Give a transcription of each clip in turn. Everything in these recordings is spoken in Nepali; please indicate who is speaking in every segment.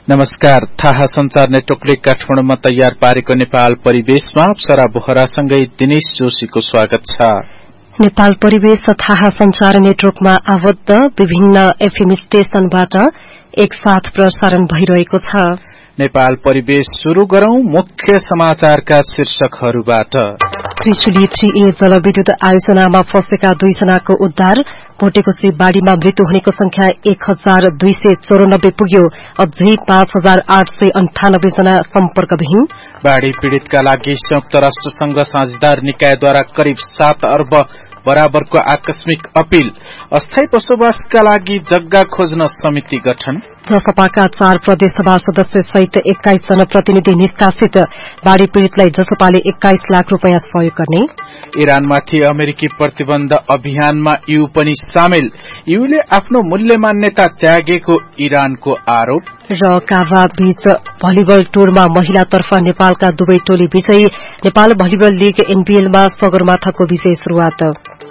Speaker 1: नमस्कार। थाहा संचार नेटवर्कले काठमाडौँमा तयार पारेको नेपाल परिवेशमा अप्सरा बोहरासँगै दिनेश जोशीको स्वागत छ।
Speaker 2: नेपाल परिवेश थाहा संचार नेटवर्कमा आबद्ध विभिन्न एफएम स्टेशनबाट एकसाथ प्रसारण भइरहेको छ।
Speaker 1: नेपाल परिवेश शुरू गरौं मुख्य समाचारका शीर्षकहरूबाट।
Speaker 2: त्रिशुली 3A जलविद्युत आयोजनामा फँसेका 2 जनाको उद्धार। भोटेकोशी बाढ़ीमा मृत्यु हुनेको संख्या 1294 पुग्यो। अझै 5898 जना सम्पर्कविहीन।
Speaker 1: बाढ़ी पीड़ितका लागि संयुक्त राष्ट्रसंघ साझेदार निकायद्वारा करिब 7 अर्ब बराबरको आकस्मिक अपील। अस्थायी बसोबासका लागि जग्गा खोज्न समिति गठन।
Speaker 2: जसपाका 4 प्रदेशसभा सदस्य सहित 21 जनप्रतिनिधि निष्कासित। बाढ़ी पीड़ितलाई जसपाले 21 लाख रूपियाँ सहयोग गर्ने।
Speaker 1: इरानमाथि अमेरिकी प्रतिबन्ध अभियानमा ईयू पनि सामेल। ईयूले आफ्नो मूल्य मान्यता त्यागेको इरानको आरोप।
Speaker 2: र काभा बीच भलिबल टुरमा महिलातर्फ नेपालका दुवै टोली विजयी। नेपाल भलिबल लीग एनबीएलमा सगरमाथाको विजय शुरूआत।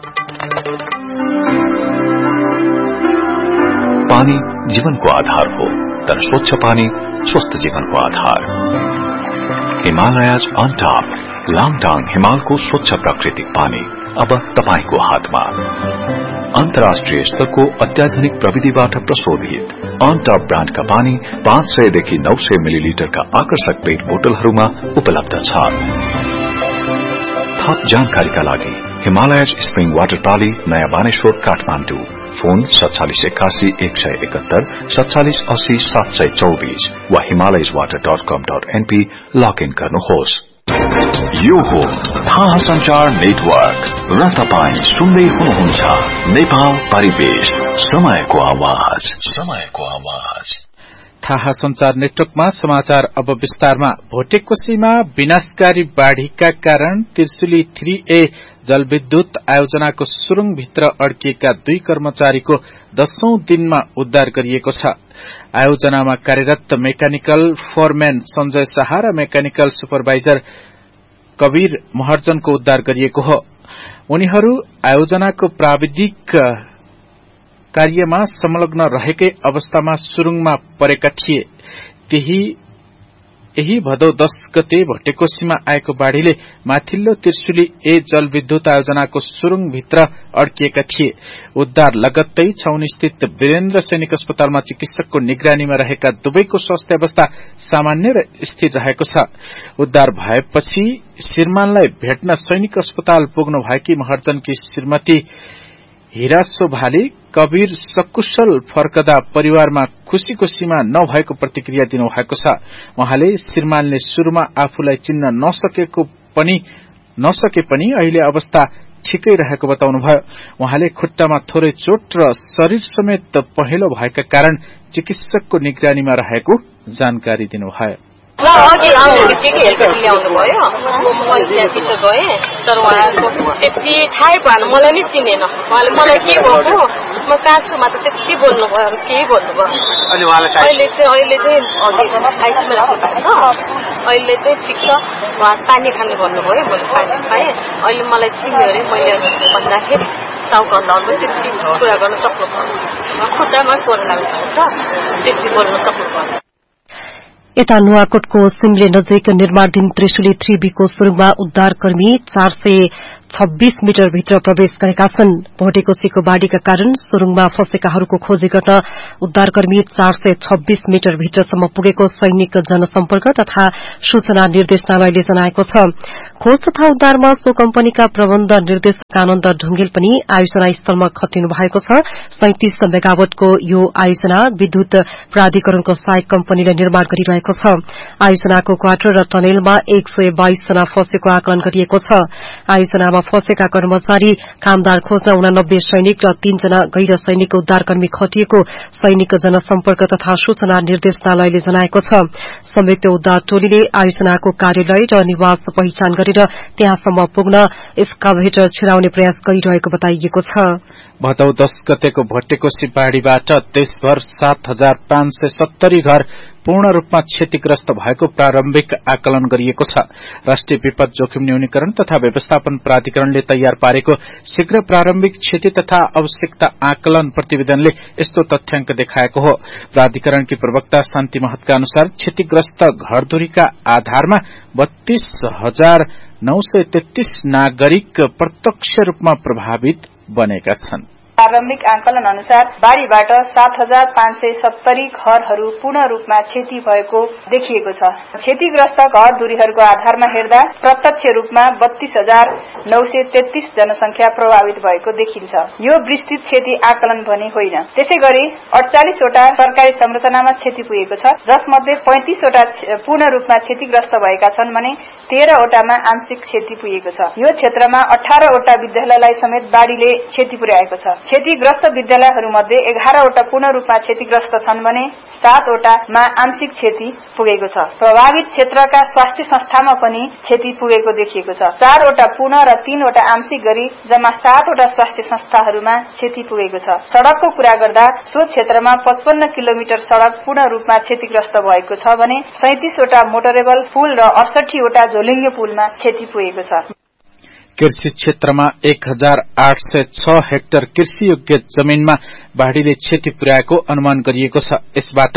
Speaker 3: पानी जीवनको आधार हो, तर स्वच्छ पानी स्वस्थ जीवनको आधार। हिमालयज अन टप लाङटाङ हिमालको स्वच्छ प्राकृतिक पानी अब तपाईको हातमा। अन्तर्राष्ट्रिय स्तरको अत्याधुनिक प्रविधिबाट प्रशोधित अन टप ब्रान्डका पानी 500 देखि 900 मिलिलिटरका आकर्षक पेट बोतलहरूमा उपलब्ध छ। थप जानकारीका लागि हिमालयज स्प्रिङ वाटर प्राली नयाँ बानेश्वर काठमाडौँ। फोन 4781 171 4780 724 वा himalayaswater.com.np लगइन गर्नुहोस्। यो हो थाहा संचार नेटवर्क र तपाईं सुन्दै हुनुहुन्छ नेपाल परिवेश, समयको आवाज।
Speaker 1: थाहा संचार नेटवर्कमा समाचार अब विस्तारमा। भोटेकोशीमा विनाशकारी बाढ़ीका कारण त्रिशुली 3A जलविद्युत आयोजनाको सुरुङभित्र अड्किएका 2 कर्मचारीको 10औं दिनमा उद्धार गरिएको छ। आयोजनामा कार्यरत मेकानिकल फोरम्यान संजय शाह र मेकानिकल सुपरभाइजर कबीर महर्जनको उद्धार गरिएको हो। उनीहरू आयोजनाको प्राविधिक कार्यमा संलग्न रहेकै अवस्थामा सुरुङमा परेका थिए। यही भदौ 10 गते भोटेकोशीमा आएको बाढ़ीले माथिल्लो त्रिशुली A जलविद्युत आयोजनाको सुरुङभित्र अड्किएका थिए। उद्धार लगत्तै छाउनीस्थित वीरेन्द्र सैनिक अस्पतालमा चिकित्सकको निगरानीमा रहेका दुवैको स्वास्थ्य अवस्था सामान्य र स्थिर रहेको छ। उद्धार भएपछि श्रीमानलाई भेट्न सैनिक अस्पताल पुग्नु भएकी महर्जनकी श्रीमती हिरा शोभाले कबीर सकुशल फर्कदा परिवारमा खुशीको सीमा नभएको प्रतिक्रिया दिनुभएको छ। उहाँले श्रीमानले शुरूमा आफूलाई चिन्न नसके पनि अहिले अवस्था ठिकै रहेको बताउनुभयो। उहाँले खुट्टामा थोरै चोट र शरीर समेत पहेँलो भएका कारण चिकित्सकको निगरानीमा रहेको जानकारी दिनुभयो।
Speaker 4: अघि आउनु बित्तिकै हेल्परले ल्याउनु भयो। मैले त्यहाँसित गएँ, तर उहाँको त्यति थाहै भएन, मलाई नै चिनेन। उहाँले मलाई के भएको म कहाँ छु मात्र त्यति बोल्नु भयो, अरू केही भन्नुभयो। अहिले चाहिँ अघि आइसियुमा राख्नु भएको छ। अहिले चाहिँ ठिक छ, उहाँ पानी खानु भन्नुभयो। मैले पानी खाएँ। अहिले मलाई चिन्यो अरे मैले भन्दाखेरि टाउको हल्लाउनु त्यति कुरा गर्न सक्नु पर्छ। खुट्टामा चोट लागेको छ, त्यति बोल्न सक्नु पर्छ।
Speaker 2: यता नुवाकोटको सिमले नजिक निर्माणाधीन त्रिशुली 3B को सुरुङमा उद्धारकर्मी 426 मिटर भित्र प्रवेश गरेका छन्। भोटेकोशीको बाढ़ीका कारण सुरुङमा फँसेकाहरूको खोजी गर्न उद्धारकर्मी 426 मिटर भित्रसम्म पुगेको सैनिक जनसम्पर्क तथा सूचना निर्देशनालयले जनाएको छ। खोज तथा उद्धारमा सो कम्पनीका प्रबन्ध निर्देशक आनन्द ढुंगेल पनि आयोजना स्थलमा खटिनु भएको छ। 37 मेगावाटको यो आयोजना विद्युत प्राधिकरणको सहायक कम्पनीले निर्माण गरिरहेको छ। आयोजनाको क्वार्टर र टनेलमा 122 जना फँसेको आकलन गरिएको छ। आयोजनामा फँसेका कर्मचारी कामदार खोज्न 89 सैनिक र 3 जना गैर सैनिक उद्धारकर्मी खटिएको सैनिक जनसम्पर्क तथा सूचना निर्देशनालयले जनाएको छ। संयुक्त उद्धार टोलीले आयोजनाको कार्यालय र निवास पहिचान गरेर त्यहाँसम्म पुग्न एक्सकाभेटर छिराउने प्रयास गरिरहेको बताइएको छ।
Speaker 1: भदौ 10 गतेको भोटेकोशी बाढ़ीबाट देशभर 7,570 घर पूर्ण रूपमा क्षतिग्रस्त भएको प्रारम्भिक आकलन गरिएको छ। राष्ट्रिय विपद जोखिम न्यूनीकरण तथा व्यवस्थापन प्राधिकरणले तयार पारेको शीघ्र प्रारम्भिक क्षति तथा आवश्यकता आकलन प्रतिवेदनले यस्तो तथ्याङ्क देखाएको हो। प्राधिकरणकी प्रवक्ता शान्ति महतका अनुसार क्षतिग्रस्त घरधुरीका आधारमा 32,933 नागरिक प्रत्यक्ष रूपमा प्रभावित बनेका छन्।
Speaker 5: प्रारम्भिक आकलन अनुसार बाढ़ीबाट 7,570 घरहरू पूर्ण रूपमा क्षति भएको देखिएको छ। क्षतिग्रस्त घरधुरीहरूको आधारमा हेर्दा प्रत्यक्ष रूपमा 32,933 जनसंख्या प्रभावित भएको देखिन्छ। यो विस्तृत क्षति आकलन भने होइन। त्यसैगरी 48 वटा सरकारी संरचनामा क्षति पुगेको छ, जसमध्ये 35 वटा पूर्ण रूपमा क्षतिग्रस्त भएका छन् भने 13 वटामा आंशिक क्षति पुगेको छ। यो क्षेत्रमा 18 वटा विद्यालयलाई समेत बाढ़ीले क्षति पुर्याएको छ। क्षतिग्रस्त विद्यालयहरूमध्ये 11 वटा पूर्ण रूपमा क्षतिग्रस्त छन् भने 7 वटामा आंशिक क्षति पुगेको छ। प्रभावित क्षेत्रका स्वास्थ्य संस्थामा पनि क्षति पुगेको देखिएको छ। 4 वटा पूर्ण र 3 वटा आंशिक गरी जम्मा 7 वटा स्वास्थ्य संस्थाहरूमा क्षति पुगेको छ। सड़कको कुरा गर्दा सो क्षेत्रमा 55 किलोमिटर सड़क पूर्ण रूपमा क्षतिग्रस्त भएको छ भने 37 वटा मोटरेबल पुल र 68 वटा झोलिङ्गे पुलमा क्षति पुगेको छ।
Speaker 1: कृषि क्षेत्रमा 1,806 हेक्टर कृषि योग्य जमीनमा बाढ़ीले क्षति पुर्याएको अनुमान गरिएको छ। यसबाट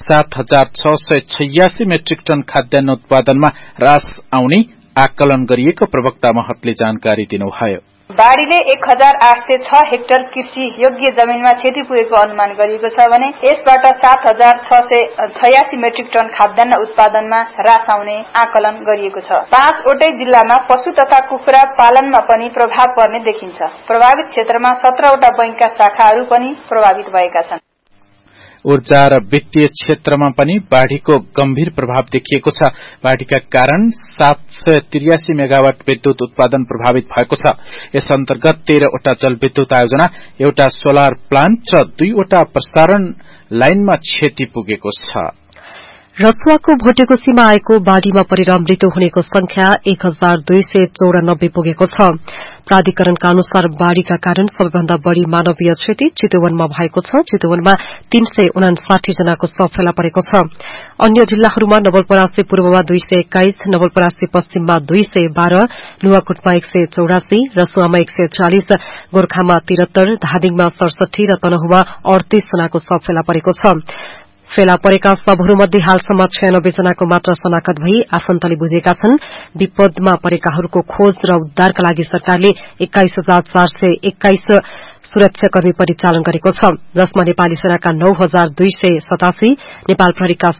Speaker 1: 7,686 मेट्रिक टन खाद्यान्न उत्पादनमा ह्रास आउने आकलन गरिएको प्रवक्ता महतले जानकारी दिनुभयो।
Speaker 5: बाढ़ीले 1,806 हेक्टर कृषि योग्य जमीनमा क्षति पुगेको अनुमान गरिएको छ भने यसबाट 7,686 मेट्रिक टन खाद्यान्न उत्पादनमा ह्रास आउने आकलन गरिएको छ। 5 वटै जिल्लामा पशु तथा कुखुरा पालनमा पनि प्रभाव पर्ने देखिन्छ। प्रभावित क्षेत्रमा 17 वटा बैंकका शाखाहरू पनि प्रभावित भएका छन्।
Speaker 1: ऊर्जा र वित्तीय क्षेत्रमा पनि बाढ़ीको गम्भीर प्रभाव देखिएको छ। बाढ़ीका कारण 783 मेगावाट विद्युत उत्पादन प्रभावित भएको छ। यस अन्तर्गत 13 वटा जलविद्युत आयोजना, एउटा सोलर प्लान्ट र 2 वटा प्रसारण लाइनमा क्षति पुगेको छ।
Speaker 2: रसुवाको भोटेकोशीमा आएको बाढ़ीमा परेर मृत्यु हुनेको संख्या 1,294 पुगेको छ। प्राधिकरणका अनुसार बाढ़ीका कारण सबैभन्दा बढ़ी मानवीय क्षति चितवनमा भएको छ। चितवनमा 359 जनाको शव फेला परेको छ। अन्य जिल्लाहरूमा नवलपरासी पूर्वमा 221, नवलपरासी पश्चिममा 212, नुवाकोटमा 184, रसुवामा 140, गोर्खामा 73, धादिङमा 67 र तनहुमा 38 जनाको शव फेला परेको छ। फेला परेका शवहरूमध्ये हालसम्म 96 जनाको मात्र शनाखत भई आफन्तले बुझेका छन्। विपदमा परेकाहरूको खोज र उद्धारका लागि सरकारले 21,421 सुरक्षाकर्मी परिचालन गरेको छ, जसमा नेपाली सेनाका 9,287, नेपाल प्रहरीका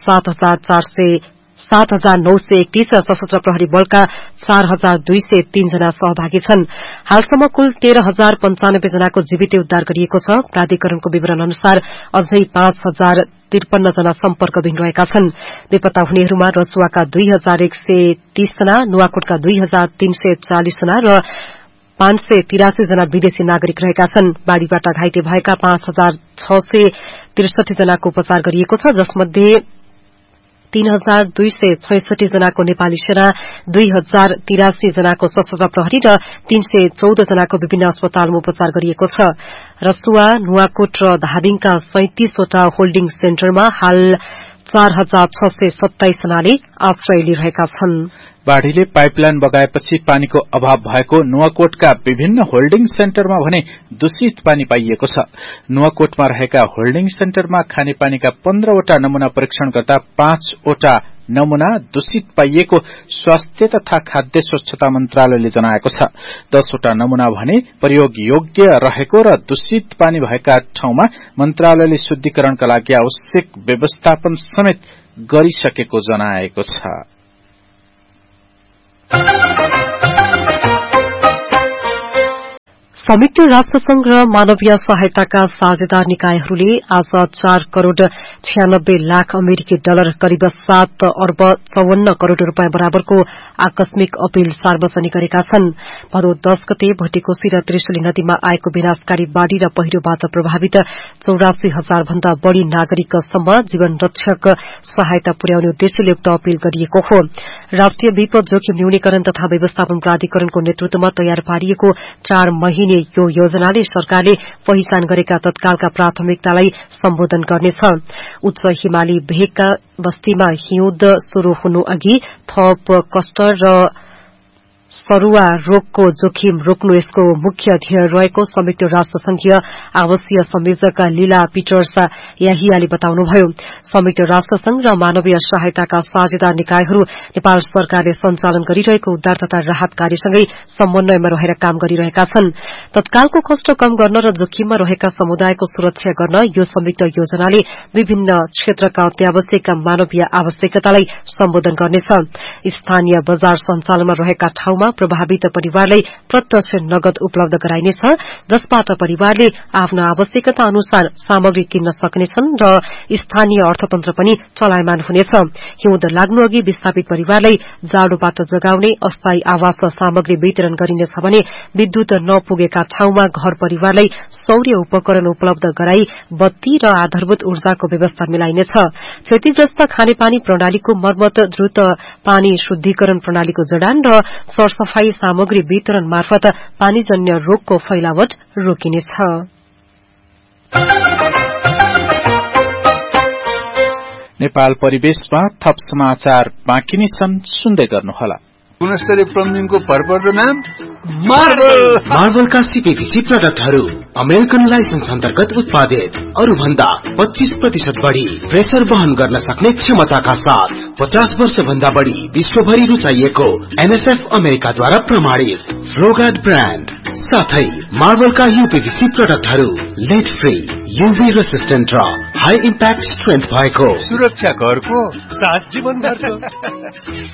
Speaker 2: 7,931 र सशस्त्र प्रहरी बलका 4,203 जना सहभागी छन्। हालसम्म कुल 13,095 जनाको जीवित उद्धार गरिएको छ। प्राधिकरणको विवरण अनुसार अझै 5,053 जना सम्पर्कविहीन रहेका छन्। बेपत्ता हुनेहरूमा रसुवाका 2,130 जना, नुवाकोटका 2,340 जना र 583 जना विदेशी नागरिक रहेका छन्। बाढ़ीबाट घाइते भएका 5,663 जनाको उपचार गरिएको छ, जसमध्ये 3,266 जनाको नेपाली सेना, 2,083 जनाको सशस्त्र प्रहरी र 314 जनाको विभिन्न अस्पतालमा उपचार गरिएको छ। रसुवा, नुवाकोट र धादिङका 37 वटा होल्डिङ सेन्टरमा हाल 4,627 जनाले आश्रय लिइरहेका छन्।
Speaker 1: बाढ़ीले पाइपलाइन बगाएपछि पानीको अभाव भएको नुवाकोटका विभिन्न होल्डिङ सेन्टरमा भने दूषित पानी पाइएको छ। नुवाकोटमा रहेका होल्डिङ सेन्टरमा खानेपानीका 15 वटा नमूना परीक्षण गर्दा 5 वटा नमूना दूषित पाइएको स्वास्थ्य तथा खाद्य स्वच्छता मन्त्रालयले जनाएको छ। 10 वटा नमूना भने प्रयोग योग्य रहेको र दूषित पानी भएका ठाउँमा मन्त्रालयले शुद्धिकरणका लागि आवश्यक व्यवस्थापन समेत गरिसकेको जनाएको छ।
Speaker 2: संयुक्त राष्ट्रसंघ र मानवीय सहायताका साझेदार निकायहरूले आज 4 करोड़ 96 लाख अमेरिकी डलर करिब 7 अर्ब 54 करोड़ रूपियाँ बराबरको आकस्मिक अपील सार्वजनिक गरेका छन्। भदौ 10 गते भोटेकोशी र त्रिशुली नदीमा आएको विनाशकारी बाढ़ी र पहिरोबाट प्रभावित 84,000 भन्दा बढ़ी नागरिकसम्म जीवन रक्षक सहायता पुर्याउने उद्देश्यले उक्त अपील गरिएको हो। राष्ट्रिय विपद जोखिम न्यूनीकरण तथा व्यवस्थापन प्राधिकरणको नेतृत्वमा तयार पारिएको 4 महिना दिइने यो योजनाले सरकारले पहिचान गरेका तत्कालका प्राथमिकतालाई सम्बोधन गर्नेछ। उच्च हिमाली भेगका बस्तीमा हिउँद शुरू हुनु अघि थप कष्ट र सरुवा रोगको जोखिम रोक्नु यसको मुख्य ध्येय रहेको संयुक्त राष्ट्र संघीय आवासीय संयोजक लीला पीटर्स याहियाले बताउनुभयो। संयुक्त राष्ट्र संघ र मानवीय सहायताका साझेदार निकायहरू नेपाल सरकारले सञ्चालन गरिरहेको उद्धार तथा राहत कार्यसँगै समन्वयमा रहेर काम गरिरहेका छन्। तत्कालको कष्ट कम गर्न र जोखिममा रहेका समुदायको सुरक्षा गर्न यो संयुक्त योजनाले विभिन्न क्षेत्रका अत्यावश्यक मानवीय आवश्यकतालाई सम्बोधन गर्नेछ। स्थानीय बजार सञ्चालनमा रहेका ठाउँमा प्रभावित परिवारलाई प्रत्यक्ष नगद उपलब्ध गराइनेछ, जसबाट परिवारले आफ्ना आवश्यकता अनुसार सामग्री किन्न सक्नेछन् र स्थानीय अर्थतन्त्र पनि चलायमान हुनेछ। हिउँद लाग्नु अघि विस्थापित परिवारलाई जाडोबाट जगाउने अस्थायी आवास सामग्री वितरण गरिनेछ भने विद्युत नपुगेका ठाउँमा घर परिवारलाई सौर्य उपकरण उपलब्ध गराई बत्ती र आधारभूत ऊर्जाको व्यवस्था मिलाइनेछ। क्षतिग्रस्त खानेपानी प्रणालीको मर्मत, द्रुत पानी शुद्धिकरण प्रणालीको जडान र सरसफाई सामग्री वितरण मार्फत पानीजन्य रोगको फैलावट रोकिनेछ।
Speaker 1: नेपाल परिवेशमा थप समाचार बाँकी नै छन्, सुन्दै गर्नुहोला।
Speaker 6: गुणस्तरीय प्लम्बिङको भरपर्दो नाम
Speaker 7: मार्बलका सीपीभीसी प्रोडक्टहरू अमेरिकन लाइसेन्स अन्तर्गत उत्पादित, अरू भन्दा 25% बढ़ी प्रेसर वहन गर्न सक्ने क्षमताका साथ 50 वर्ष भन्दा बढ़ी विश्वभरि रुचाइएको एनएसएफ अमेरिकाद्वारा प्रमाणित फ्लोगार्ड ब्रान्ड साथै मार्बलका यूपीभीसी प्रोडक्टहरू लेड फ्री, यूभी रेसिस्टेन्ट र हाई इम्प्याक्ट स्ट्रेन्थ भएको
Speaker 6: सुरक्षा घरको साथ जीवनभरको।